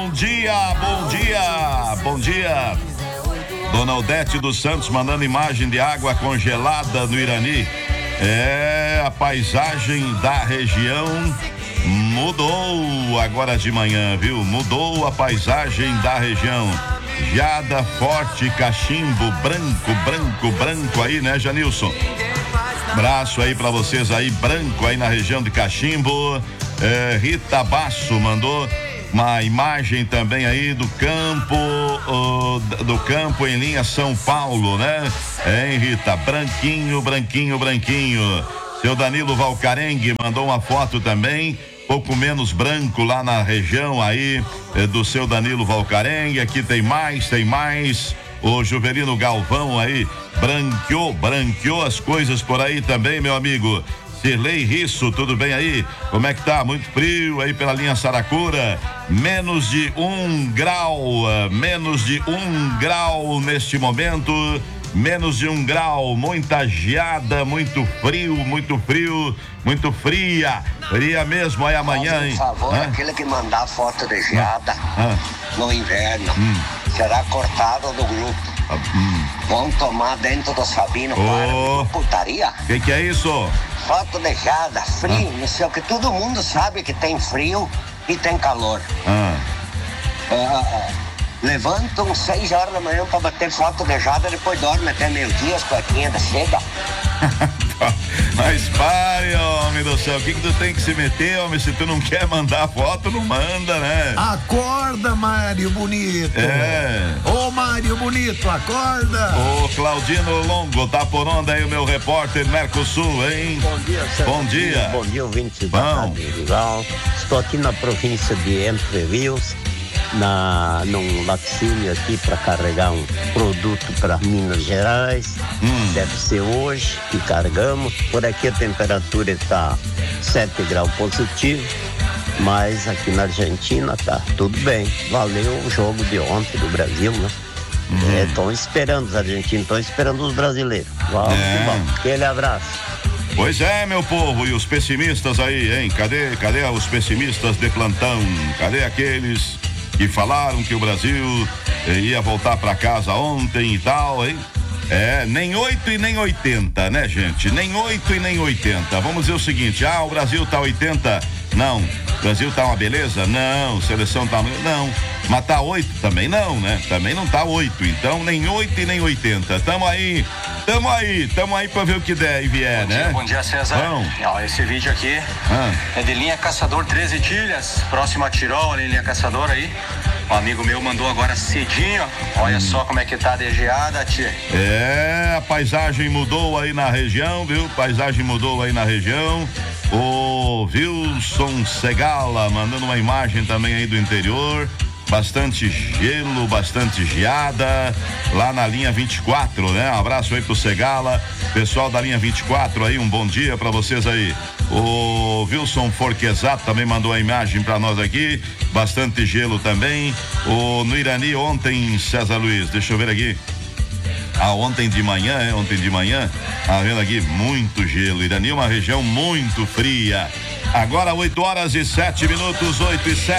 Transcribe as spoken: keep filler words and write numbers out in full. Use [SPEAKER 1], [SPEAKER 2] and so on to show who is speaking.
[SPEAKER 1] Bom dia, bom dia, bom dia. Dona Odete dos Santos mandando imagem de água congelada no Irani. É, a paisagem da região mudou agora de manhã, viu? Mudou a paisagem da região. Geada forte, cachimbo, branco, branco, branco aí, né, Janilson? Braço aí pra vocês aí, branco aí na região de Cachimbo. É, Rita Basso mandou uma imagem também aí do campo, oh, do campo em linha São Paulo, né? É, hein, Rita? Branquinho, branquinho, branquinho. Seu Danilo Valcarengue mandou uma foto também, pouco menos branco lá na região aí eh, do seu Danilo Valcarengue. Aqui tem mais, tem mais. O Juvelino Galvão aí branqueou, branqueou as coisas por aí também, meu amigo. Sirlei Risso, tudo bem aí? Como é que tá? Muito frio aí pela linha Saracura. Menos de um grau, menos de um grau neste momento. Menos de um grau, muita geada, muito frio, muito frio, muito fria. Fria mesmo aí amanhã, hein?
[SPEAKER 2] Por favor,
[SPEAKER 1] Hã?
[SPEAKER 2] aquele que mandar foto de geada
[SPEAKER 1] Hã?
[SPEAKER 2] no inverno
[SPEAKER 1] Hum.
[SPEAKER 2] será cortado do grupo.
[SPEAKER 1] Ah, hum.
[SPEAKER 2] Vão tomar dentro do Sabino.
[SPEAKER 1] Ô.
[SPEAKER 2] Para, putaria.
[SPEAKER 1] Que que é isso?
[SPEAKER 2] Foto de geada, frio, não sei o que. Todo mundo sabe que tem frio e tem calor.
[SPEAKER 1] Ah.
[SPEAKER 2] Ah, ah, levantam seis horas da manhã para bater foto de geada, depois dorme até meio-dia, as cuequinhas da seda.
[SPEAKER 1] Mas pare, homem do céu, o que que tu tem que se meter, homem? Se tu não quer mandar foto, não manda, né?
[SPEAKER 3] Acorda, Mário Bonito.
[SPEAKER 1] É.
[SPEAKER 3] Ô, Mário Bonito, acorda.
[SPEAKER 1] Ô, Claudino Longo, tá por onde aí o meu repórter Mercosul, hein?
[SPEAKER 4] Bom dia, Sérgio.
[SPEAKER 1] Bom dia.
[SPEAKER 4] Bom dia, ouvintes da
[SPEAKER 1] Bom.
[SPEAKER 4] Rádio Rural. Estou aqui na província de Entre Rios, na, num laticínio aqui para carregar um produto para Minas Gerais.
[SPEAKER 1] Hum.
[SPEAKER 4] Deve ser hoje que carregamos. Por aqui a temperatura está sete graus positivo, mas aqui na Argentina tá tudo bem. Valeu o jogo de ontem do Brasil, né? Estão
[SPEAKER 1] Uhum.
[SPEAKER 4] esperando os argentinos, estão esperando os brasileiros. Vamos
[SPEAKER 1] É.
[SPEAKER 4] que vamos. Aquele abraço.
[SPEAKER 1] Pois é, meu povo, e os pessimistas aí, hein? Cadê, cadê os pessimistas de plantão? Cadê aqueles que falaram que o Brasil eh, ia voltar pra casa ontem e tal, hein? É, nem oito e nem oitenta, né, gente? Nem oito e nem oitenta. Vamos dizer o seguinte, ah, o Brasil tá oitenta? Não. O Brasil tá uma beleza? Não. Seleção tá... Não. Mas tá oito também? Não, né? Também não tá oito. Então, nem oito e nem oitenta. Tamo aí, tamo aí, tamo aí pra ver o que der e vier,
[SPEAKER 5] Bom
[SPEAKER 1] né?
[SPEAKER 5] dia, bom dia, César.
[SPEAKER 1] Bom.
[SPEAKER 5] Ó, esse vídeo aqui
[SPEAKER 1] Ah.
[SPEAKER 5] é de linha Caçador treze Tilhas, próximo a Tirol, ali, linha Caçador aí. Um amigo meu mandou agora cedinho. Olha
[SPEAKER 1] Hum.
[SPEAKER 5] só como é que tá de geada, tia.
[SPEAKER 1] É, a paisagem mudou aí na região, viu? Paisagem mudou aí na região. O Wilson Segala mandando uma imagem também aí do interior. Bastante gelo, bastante geada lá na linha vinte e quatro, né? Um abraço aí pro Segala, pessoal da linha vinte e quatro aí, um bom dia pra vocês aí. O Wilson Forquesato também mandou a imagem pra nós aqui, bastante gelo também. O no Irani ontem, César Luiz, deixa eu ver aqui. Ah, ontem de manhã, é? Ontem de manhã, tá vendo aqui? Muito gelo. Irani é uma região muito fria. Agora oito horas e sete minutos, oito e sete.